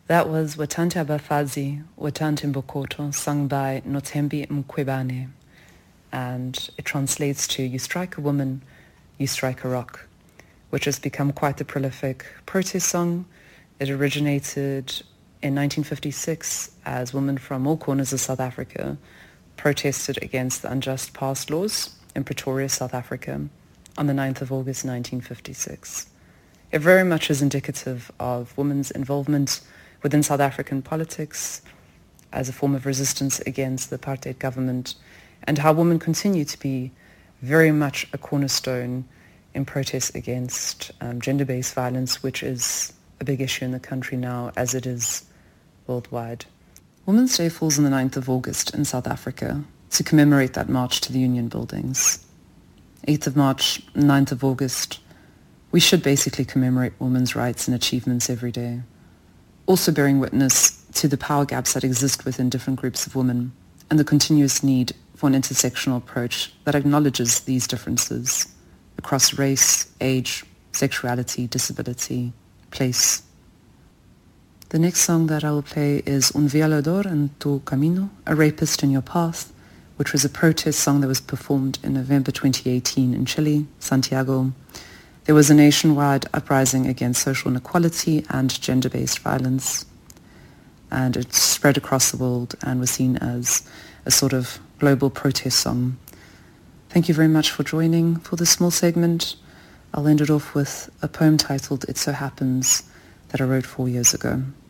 That was Watante Abafazi, Watante Mbokoto, sung by Nothembi Mkhwebane, and it translates to "You strike a woman, you strike a rock," which has become quite the prolific protest song. It originated in 1956 as women from all corners of South Africa protested against the unjust past laws in Pretoria, South Africa, on the 9th of August 1956. It very much is indicative of women's involvement within South African politics as a form of resistance against the apartheid government, and how women continue to be very much a cornerstone in protests against gender-based violence, which is a big issue in the country now, as it is worldwide. Women's Day falls on the 9th of August in South Africa to commemorate that march to the Union buildings. 8th of March, 9th of August, we should basically commemorate women's rights and achievements every day, also bearing witness to the power gaps that exist within different groups of women and the continuous need for an intersectional approach that acknowledges these differences across race, age, sexuality, disability, place. The next song that I will play is Un Violador en Tu Camino, A Rapist in Your Path, which was a protest song that was performed in November 2018 in Chile, Santiago. There was a nationwide uprising against social inequality and gender-based violence, and it spread across the world and was seen as a sort of global protest song. Thank you very much for joining for this small segment. I'll end it off with a poem titled It So Happens that I wrote 4 years ago.